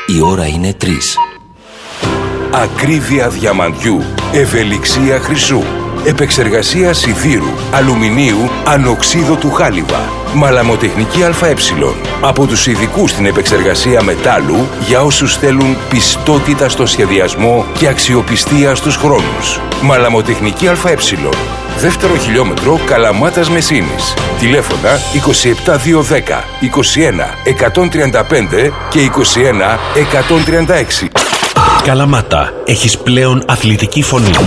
Η ώρα είναι 3. Ακρίβεια διαμαντιού, ευελιξία χρυσού, επεξεργασία σιδήρου, αλουμινίου, ανοξίδωτου χάλιβα. Μαλαμοτεχνική ΑΕ. Από τους ειδικούς στην επεξεργασία μετάλλου για όσους θέλουν πιστότητα στο σχεδιασμό και αξιοπιστία στους χρόνους. Μαλαμοτεχνική ΑΕ. Δεύτερο χιλιόμετρο Καλαμάτας Μεσίνης. Τηλέφωνα 27210, 21 135 και 21 136. Καλαμάτα, έχεις πλέον αθλητική φωνή.